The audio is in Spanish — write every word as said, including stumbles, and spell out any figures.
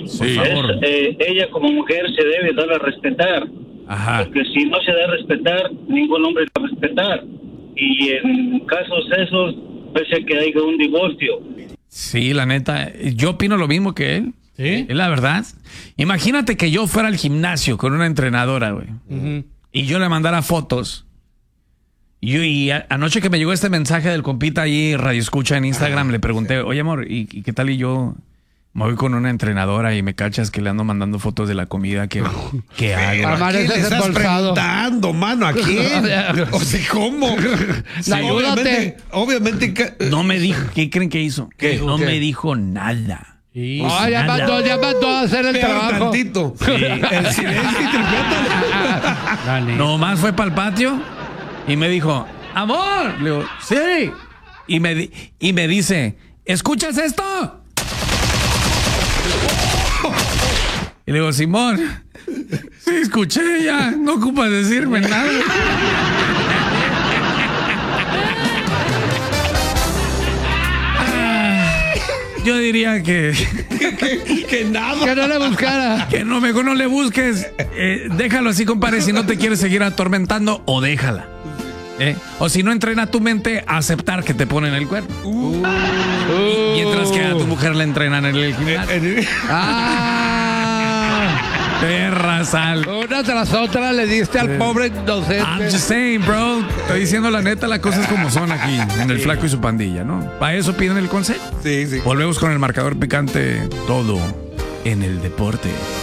Sí. Es, eh, ella como mujer se debe dar a respetar. Ajá. Porque si no se da a respetar, ningún hombre va a respetar. Y en casos esos, puede que haya un divorcio. Sí, la neta, yo opino lo mismo que él. ¿Sí? Es la verdad. Imagínate que yo fuera al gimnasio con una entrenadora, güey. Uh-huh. Y yo le mandara fotos. Y, yo, y a, anoche que me llegó este mensaje del compita ahí, Radio Escucha en Instagram, le pregunté, oye, amor, ¿y, y qué tal? Y yo me voy con una entrenadora y me cachas que le ando mandando fotos de la comida que, que hago. ¿A quién le estás preguntando, mano? ¿A quién? O sea, ¿cómo? Sí, obviamente, obviamente que... No me dijo, ¿qué creen que hizo? ¿Qué? No ¿Qué? me dijo nada. Sí. Pues Ah, ya nada. mandó, ya mandó a hacer el Espera trabajo. tantito. Sí. El silencio interpreta. Dale. Nomás fue para el patio y me dijo, amor. Le digo, sí. Y me, di- y me dice, ¿escuchas esto? Y le digo, Simón, sí, escuché ya, no ocupas decirme nada. Ah, yo diría que, que, que nada. Que no le buscara. que no, mejor no le busques. Eh, déjalo así, compadre, si no te quieres seguir atormentando, o déjala. ¿eh? O si no, entrena tu mente a aceptar que te ponen el cuerno. Uh, Mientras que a tu mujer le entrenan en el gimnasio. Ah, Perra sal. una tras otra le diste al pobre I'm inocente. just saying, bro. Estoy diciendo la neta, las cosas como son aquí, en el Flaco y su pandilla, ¿no? Para eso piden el consejo. sí, sí. Volvemos con el marcador picante. Todo en el deporte.